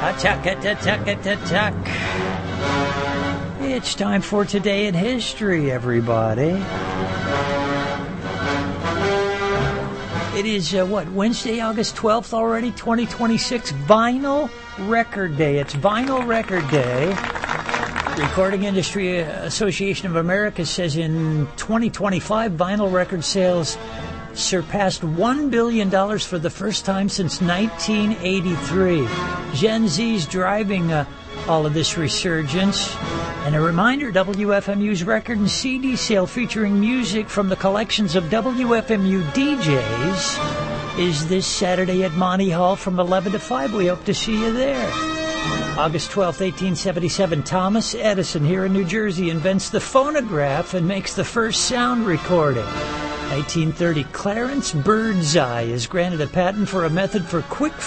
Tuck. It's time for Today in History, everybody. It is, Wednesday, August 12th already, 2026, Vinyl Record Day. It's Vinyl Record Day. Recording Industry Association of America says in 2025, vinyl record sales surpassed $1 billion for the first time since 1983. Gen Z's driving all of this resurgence. And a reminder, WFMU's record and CD sale featuring music from the collections of WFMU DJs is this Saturday at Monty Hall from 11 to 5. We hope to see you there. August 12th, 1877, Thomas Edison here in New Jersey invents the phonograph and makes the first sound recording. 1930, Clarence Birdseye is granted a patent for a method for quick